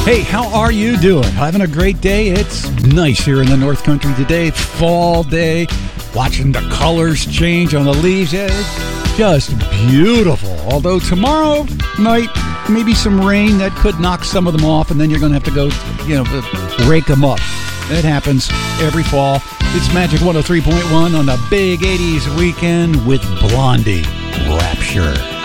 Hey, how are you doing? Having a great day? It's nice here in the North Country today. Fall day. Watching the colors change on the leaves. Yeah, it's just beautiful. Although tomorrow night, maybe some rain that could knock some of them off, and then you're going to have to go, rake them up. It happens every fall. It's Magic 103.1 on the Big 80s weekend with Blondie. Rapture.